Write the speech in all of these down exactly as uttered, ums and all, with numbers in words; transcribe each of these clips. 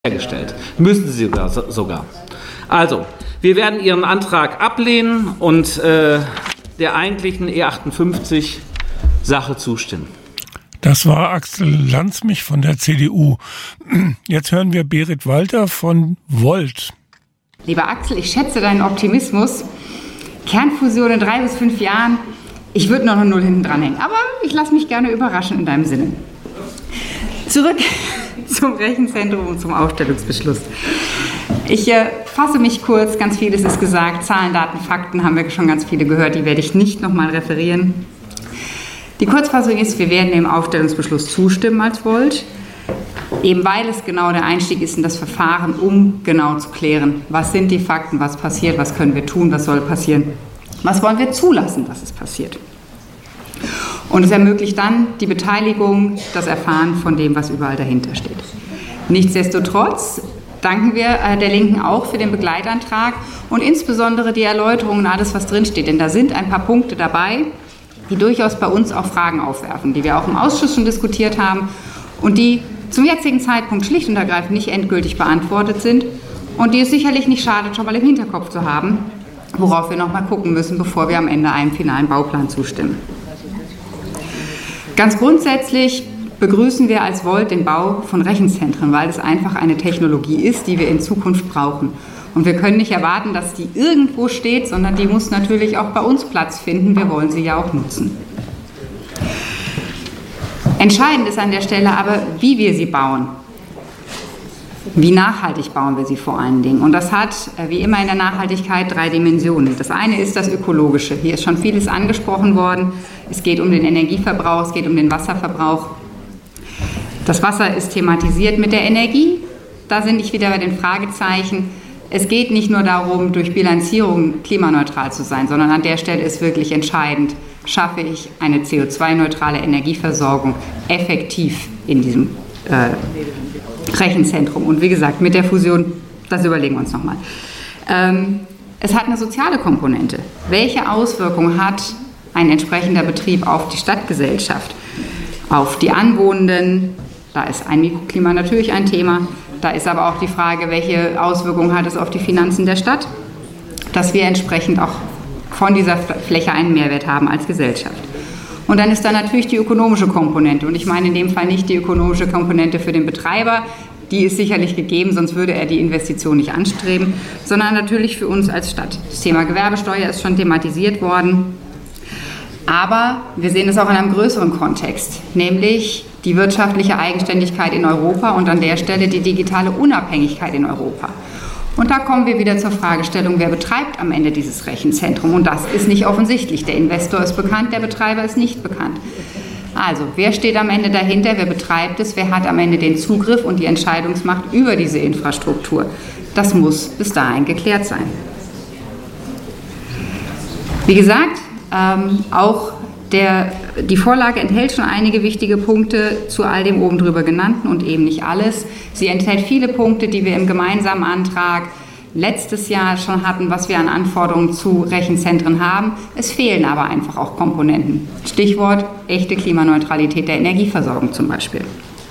hergestellt. Müssen Sie sogar. sogar. Also, wir werden Ihren Antrag ablehnen und äh, der eigentlichen E achtundfünfzig Sache zustimmen. Das war Axel Lanzmich von der C D U. Jetzt hören wir Berit Walter von Volt. Lieber Axel, ich schätze deinen Optimismus. Kernfusion in drei bis fünf Jahren, ich würde noch eine Null hinten dranhängen. Aber ich lasse mich gerne überraschen in deinem Sinne. Zurück zum Rechenzentrum und zum Aufstellungsbeschluss. Ich äh, fasse mich kurz, ganz vieles ist gesagt. Zahlen, Daten, Fakten haben wir schon ganz viele gehört, die werde ich nicht nochmal referieren. Die Kurzfassung ist, wir werden dem Aufstellungsbeschluss zustimmen als Volt, eben weil es genau der Einstieg ist in das Verfahren, um genau zu klären, was sind die Fakten, was passiert, was können wir tun, was soll passieren, was wollen wir zulassen, dass es passiert. Und es ermöglicht dann die Beteiligung, das Erfahren von dem, was überall dahinter steht. Nichtsdestotrotz danken wir der Linken auch für den Begleitantrag und insbesondere die Erläuterungen und alles, was drinsteht. Denn da sind ein paar Punkte dabei, die durchaus bei uns auch Fragen aufwerfen, die wir auch im Ausschuss schon diskutiert haben und die zum jetzigen Zeitpunkt schlicht und ergreifend nicht endgültig beantwortet sind und die es sicherlich nicht schadet, schon mal im Hinterkopf zu haben, worauf wir noch mal gucken müssen, bevor wir am Ende einem finalen Bauplan zustimmen. Ganz grundsätzlich begrüßen wir als Volt den Bau von Rechenzentren, weil es einfach eine Technologie ist, die wir in Zukunft brauchen. Und wir können nicht erwarten, dass die irgendwo steht, sondern die muss natürlich auch bei uns Platz finden. Wir wollen sie ja auch nutzen. Entscheidend ist an der Stelle aber, wie wir sie bauen. Wie nachhaltig bauen wir sie vor allen Dingen? Und das hat, wie immer in der Nachhaltigkeit, drei Dimensionen. Das eine ist das Ökologische. Hier ist schon vieles angesprochen worden. Es geht um den Energieverbrauch, es geht um den Wasserverbrauch. Das Wasser ist thematisiert mit der Energie. Da sind ich wieder bei den Fragezeichen. Es geht nicht nur darum, durch Bilanzierung klimaneutral zu sein, sondern an der Stelle ist wirklich entscheidend, schaffe ich eine C O zwei neutrale Energieversorgung effektiv in diesem äh, Rechenzentrum. Und wie gesagt, mit der Fusion, das überlegen wir uns nochmal. Ähm, es hat eine soziale Komponente. Welche Auswirkungen hat ein entsprechender Betrieb auf die Stadtgesellschaft, auf die Anwohnenden? Da ist ein Mikroklima natürlich ein Thema. Da ist aber auch die Frage, welche Auswirkungen hat es auf die Finanzen der Stadt, dass wir entsprechend auch von dieser Fläche einen Mehrwert haben als Gesellschaft. Und dann ist da natürlich die ökonomische Komponente. Und ich meine in dem Fall nicht die ökonomische Komponente für den Betreiber, die ist sicherlich gegeben, sonst würde er die Investition nicht anstreben, sondern natürlich für uns als Stadt. Das Thema Gewerbesteuer ist schon thematisiert worden. Aber wir sehen es auch in einem größeren Kontext, nämlich die wirtschaftliche Eigenständigkeit in Europa und an der Stelle die digitale Unabhängigkeit in Europa. Und da kommen wir wieder zur Fragestellung, wer betreibt am Ende dieses Rechenzentrum? Und das ist nicht offensichtlich. Der Investor ist bekannt, der Betreiber ist nicht bekannt. Also, wer steht am Ende dahinter? Wer betreibt es? Wer hat am Ende den Zugriff und die Entscheidungsmacht über diese Infrastruktur? Das muss bis dahin geklärt sein. Wie gesagt, ähm, auch der, die Vorlage enthält schon einige wichtige Punkte zu all dem oben drüber genannten und eben nicht alles. Sie enthält viele Punkte, die wir im gemeinsamen Antrag letztes Jahr schon hatten, was wir an Anforderungen zu Rechenzentren haben. Es fehlen aber einfach auch Komponenten. Stichwort echte Klimaneutralität der Energieversorgung zum Beispiel.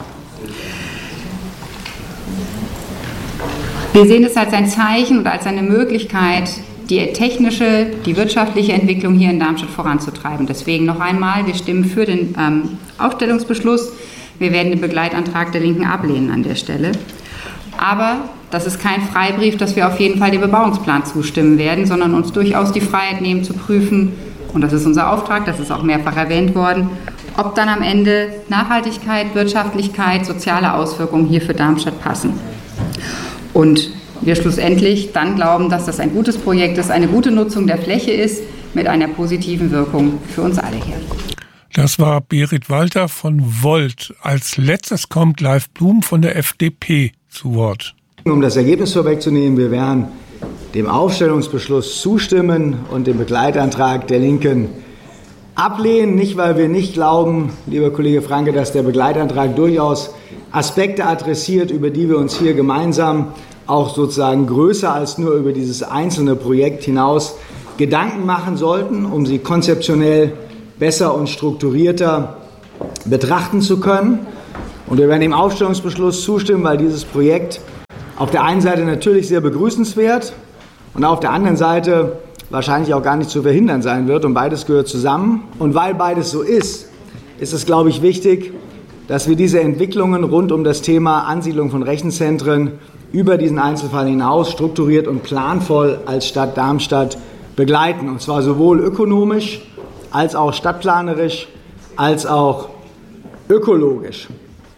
Wir sehen es als ein Zeichen und als eine Möglichkeit, die technische, die wirtschaftliche Entwicklung hier in Darmstadt voranzutreiben. Deswegen noch einmal, wir stimmen für den ähm, Aufstellungsbeschluss. Wir werden den Begleitantrag der Linken ablehnen an der Stelle. Aber das ist kein Freibrief, dass wir auf jeden Fall dem Bebauungsplan zustimmen werden, sondern uns durchaus die Freiheit nehmen zu prüfen, und das ist unser Auftrag, das ist auch mehrfach erwähnt worden, ob dann am Ende Nachhaltigkeit, Wirtschaftlichkeit, soziale Auswirkungen hier für Darmstadt passen. Und wir schlussendlich dann glauben, dass das ein gutes Projekt ist, eine gute Nutzung der Fläche ist, mit einer positiven Wirkung für uns alle hier. Das war Berit Walter von Volt. Als letztes kommt Leif Blum von der F D P zu Wort. Um das Ergebnis vorwegzunehmen, wir werden dem Aufstellungsbeschluss zustimmen und den Begleitantrag der Linken ablehnen. Nicht, weil wir nicht glauben, lieber Kollege Franke, dass der Begleitantrag durchaus Aspekte adressiert, über die wir uns hier gemeinsam auch sozusagen größer als nur über dieses einzelne Projekt hinaus Gedanken machen sollten, um sie konzeptionell besser und strukturierter betrachten zu können. Und wir werden dem Aufstellungsbeschluss zustimmen, weil dieses Projekt auf der einen Seite natürlich sehr begrüßenswert und auf der anderen Seite wahrscheinlich auch gar nicht zu verhindern sein wird. Und beides gehört zusammen. Und weil beides so ist, ist es, glaube ich, wichtig, dass wir diese Entwicklungen rund um das Thema Ansiedlung von Rechenzentren über diesen Einzelfall hinaus strukturiert und planvoll als Stadt Darmstadt begleiten. Und zwar sowohl ökonomisch als auch stadtplanerisch als auch ökologisch.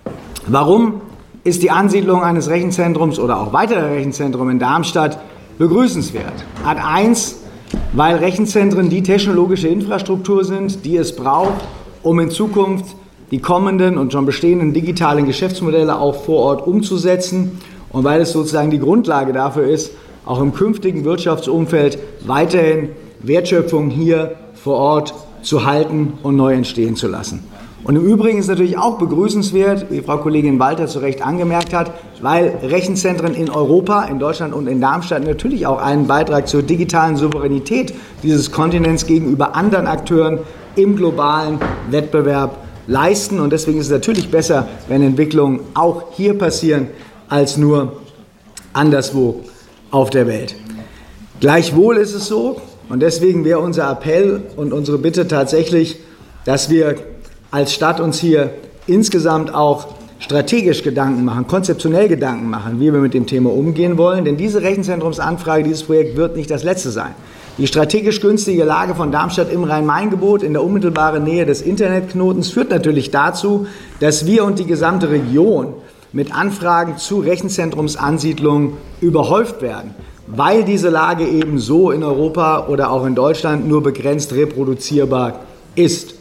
Warum ist die Ansiedlung eines Rechenzentrums oder auch weiterer Rechenzentren in Darmstadt begrüßenswert? Ad eins, weil Rechenzentren die technologische Infrastruktur sind, die es braucht, um in Zukunft die kommenden und schon bestehenden digitalen Geschäftsmodelle auch vor Ort umzusetzen und weil es sozusagen die Grundlage dafür ist, auch im künftigen Wirtschaftsumfeld weiterhin Wertschöpfung hier vor Ort zu halten und neu entstehen zu lassen. Und im Übrigen ist natürlich auch begrüßenswert, wie Frau Kollegin Walter zu Recht angemerkt hat, weil Rechenzentren in Europa, in Deutschland und in Darmstadt natürlich auch einen Beitrag zur digitalen Souveränität dieses Kontinents gegenüber anderen Akteuren im globalen Wettbewerb leisten. Und deswegen ist es natürlich besser, wenn Entwicklungen auch hier passieren, als nur anderswo auf der Welt. Gleichwohl ist es so, und deswegen wäre unser Appell und unsere Bitte tatsächlich, dass wir als Stadt uns hier insgesamt auch strategisch Gedanken machen, konzeptionell Gedanken machen, wie wir mit dem Thema umgehen wollen. Denn diese Rechenzentrumsanfrage, dieses Projekt wird nicht das letzte sein. Die strategisch günstige Lage von Darmstadt im Rhein-Main-Gebiet in der unmittelbaren Nähe des Internetknotens führt natürlich dazu, dass wir und die gesamte Region mit Anfragen zu Rechenzentrumsansiedlungen überhäuft werden, weil diese Lage eben so in Europa oder auch in Deutschland nur begrenzt reproduzierbar ist.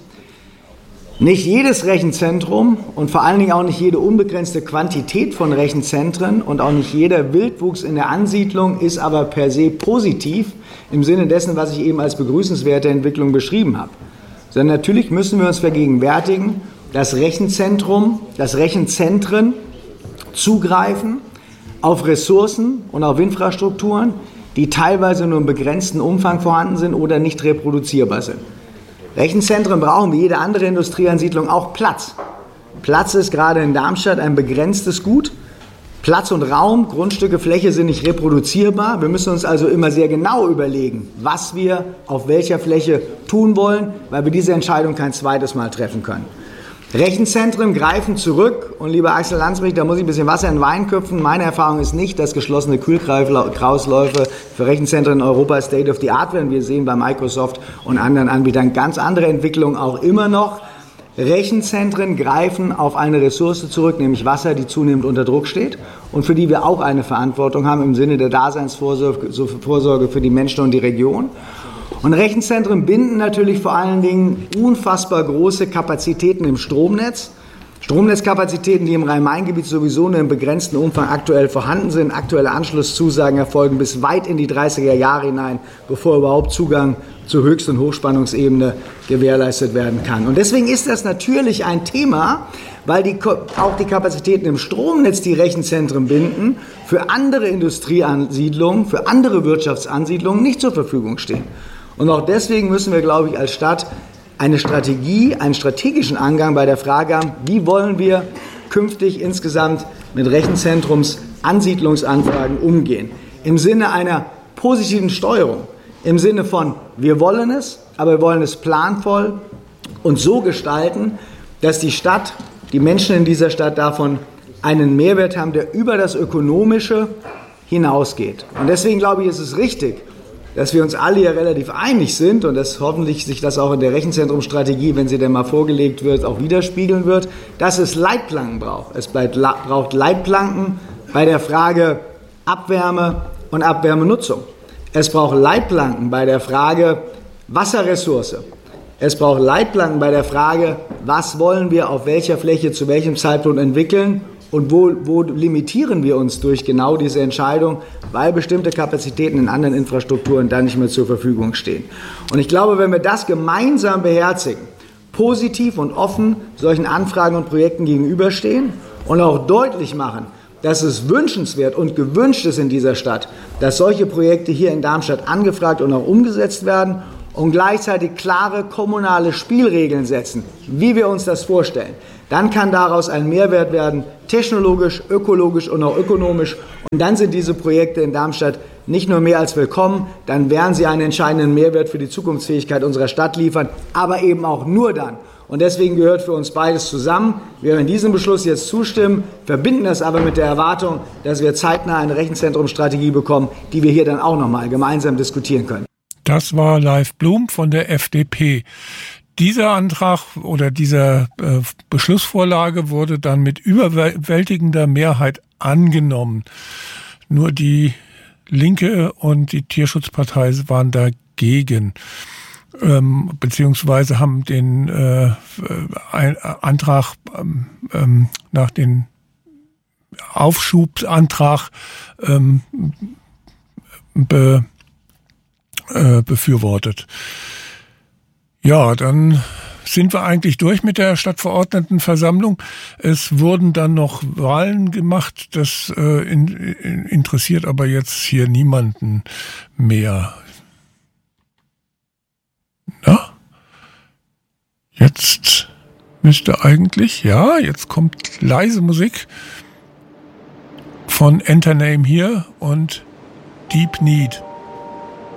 Nicht jedes Rechenzentrum und vor allen Dingen auch nicht jede unbegrenzte Quantität von Rechenzentren und auch nicht jeder Wildwuchs in der Ansiedlung ist aber per se positiv im Sinne dessen, was ich eben als begrüßenswerte Entwicklung beschrieben habe. Sondern natürlich müssen wir uns vergegenwärtigen, dass Rechenzentrum, dass Rechenzentren zugreifen auf Ressourcen und auf Infrastrukturen, die teilweise nur im begrenzten Umfang vorhanden sind oder nicht reproduzierbar sind. Rechenzentren brauchen wie jede andere Industrieansiedlung auch Platz. Platz ist gerade in Darmstadt ein begrenztes Gut. Platz und Raum, Grundstücke, Fläche sind nicht reproduzierbar. Wir müssen uns also immer sehr genau überlegen, was wir auf welcher Fläche tun wollen, weil wir diese Entscheidung kein zweites Mal treffen können. Rechenzentren greifen zurück und lieber Axel Landsbrich, da muss ich ein bisschen Wasser in den Wein köpfen. Meine Erfahrung ist nicht, dass geschlossene Kühlkreisläufe für Rechenzentren in Europa State of the Art werden. Wir sehen bei Microsoft und anderen Anbietern ganz andere Entwicklungen auch immer noch. Rechenzentren greifen auf eine Ressource zurück, nämlich Wasser, die zunehmend unter Druck steht und für die wir auch eine Verantwortung haben im Sinne der Daseinsvorsorge für die Menschen und die Region. Und Rechenzentren binden natürlich vor allen Dingen unfassbar große Kapazitäten im Stromnetz. Stromnetzkapazitäten, die im Rhein-Main-Gebiet sowieso nur im begrenzten Umfang aktuell vorhanden sind. Aktuelle Anschlusszusagen erfolgen bis weit in die dreißiger Jahre hinein, bevor überhaupt Zugang zur Höchst- und Hochspannungsebene gewährleistet werden kann. Und deswegen ist das natürlich ein Thema, weil die, auch die Kapazitäten im Stromnetz, die Rechenzentren binden, für andere Industrieansiedlungen, für andere Wirtschaftsansiedlungen nicht zur Verfügung stehen. Und auch deswegen müssen wir, glaube ich, als Stadt eine Strategie, einen strategischen Angang bei der Frage haben, wie wollen wir künftig insgesamt mit Rechenzentrumsansiedlungsanfragen umgehen. Im Sinne einer positiven Steuerung, im Sinne von, wir wollen es, aber wir wollen es planvoll und so gestalten, dass die Stadt, die Menschen in dieser Stadt davon einen Mehrwert haben, der über das Ökonomische hinausgeht. Und deswegen glaube ich, ist es richtig, dass wir uns alle hier relativ einig sind und dass hoffentlich sich das auch in der Rechenzentrumstrategie, wenn sie denn mal vorgelegt wird, auch widerspiegeln wird, dass es Leitplanken braucht. Es braucht Leitplanken bei der Frage Abwärme und Abwärmenutzung. Es braucht Leitplanken bei der Frage Wasserressource. Es braucht Leitplanken bei der Frage, was wollen wir auf welcher Fläche zu welchem Zeitpunkt entwickeln und wo, wo limitieren wir uns durch genau diese Entscheidung, weil bestimmte Kapazitäten in anderen Infrastrukturen dann nicht mehr zur Verfügung stehen. Und ich glaube, wenn wir das gemeinsam beherzigen, positiv und offen solchen Anfragen und Projekten gegenüberstehen und auch deutlich machen, dass es wünschenswert und gewünscht ist in dieser Stadt, dass solche Projekte hier in Darmstadt angefragt und auch umgesetzt werden und gleichzeitig klare kommunale Spielregeln setzen, wie wir uns das vorstellen, dann kann daraus ein Mehrwert werden, technologisch, ökologisch und auch ökonomisch. Und dann sind diese Projekte in Darmstadt nicht nur mehr als willkommen, dann werden sie einen entscheidenden Mehrwert für die Zukunftsfähigkeit unserer Stadt liefern, aber eben auch nur dann. Und deswegen gehört für uns beides zusammen. Wir werden diesem Beschluss jetzt zustimmen, verbinden das aber mit der Erwartung, dass wir zeitnah eine Rechenzentrumsstrategie bekommen, die wir hier dann auch nochmal gemeinsam diskutieren können. Das war Leif Blum von der F D P. Dieser Antrag oder dieser äh, Beschlussvorlage wurde dann mit überwältigender Mehrheit angenommen. Nur die Linke und die Tierschutzpartei waren dagegen, ähm, beziehungsweise haben den äh, ein, Antrag ähm, nach dem Aufschubsantrag ähm, be, äh, befürwortet. Ja, dann sind wir eigentlich durch mit der Stadtverordnetenversammlung. Es wurden dann noch Wahlen gemacht. Das äh, in, in, interessiert aber jetzt hier niemanden mehr. Na? Jetzt müsste eigentlich, ja, jetzt kommt leise Musik von Enter Name hier und Deep Need.